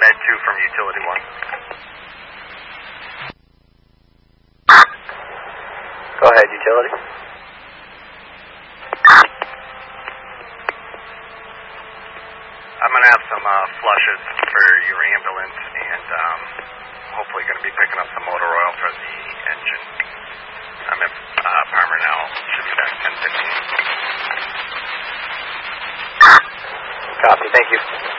Med 2 from Utility 1. Go ahead, Utility. I'm going to have some flushes for your ambulance and hopefully going to be picking up some motor oil for the engine. I'm at Parmer now. Should be back 10:15. Copy, thank you.